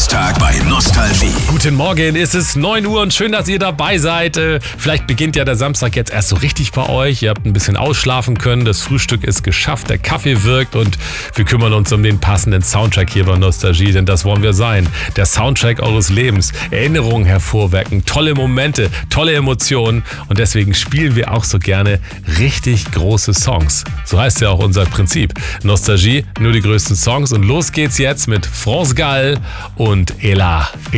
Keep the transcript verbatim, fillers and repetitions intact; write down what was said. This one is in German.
Donnerstag bei Nostalgie. Guten Morgen, es ist neun Uhr und schön, dass ihr dabei seid. Äh, Vielleicht beginnt ja der Samstag jetzt erst so richtig bei euch. Ihr habt ein bisschen ausschlafen können, das Frühstück ist geschafft, der Kaffee wirkt und wir kümmern uns um den passenden Soundtrack hier bei Nostalgie, denn das wollen wir sein. Der Soundtrack eures Lebens, Erinnerungen hervorwecken, tolle Momente, tolle Emotionen und deswegen spielen wir auch so gerne richtig große Songs. So heißt ja auch unser Prinzip. Nostalgie, nur die größten Songs und los geht's jetzt mit France Gall und Ella.